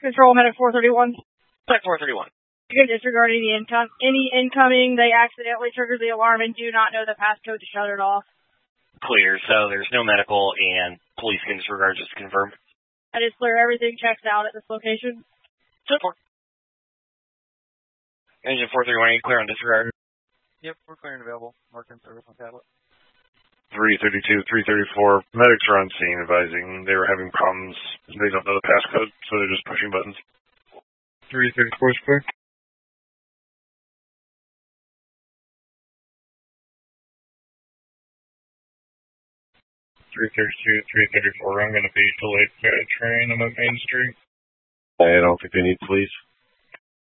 Control, medic 431. Medic 431. You can disregard any incoming. They accidentally triggered the alarm and do not know the passcode to shut it off. Clear, so there's no medical and police can disregard, just to confirm. That is clear. Everything checks out at this location. 10-4. Engine 431, are you clear on disregard? Yep, we're clear and available. Marking service on tablet. 332, 334. Medics are on scene advising they were having problems. They don't know the passcode, so they're just pushing buttons. 334 is clear. 332, 334. I'm going to be delayed by a train on the main street. I don't think they need police.